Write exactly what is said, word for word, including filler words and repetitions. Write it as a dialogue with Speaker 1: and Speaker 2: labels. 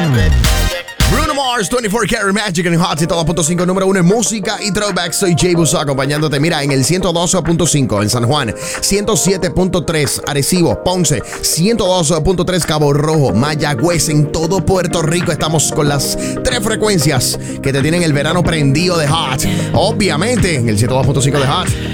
Speaker 1: Bruno Mars, veinticuatro Karat Magic en Hot ciento dos punto cinco, número uno en música y throwback. Soy Jay Busso acompañándote. Mira, en el ciento dos punto cinco en San Juan, ciento siete punto tres Arecibo, Ponce, ciento dos punto tres Cabo Rojo, Mayagüez. En todo Puerto Rico estamos con las tres frecuencias que te tienen el verano prendido de Hot. Obviamente, en el ciento dos punto cinco de Hot.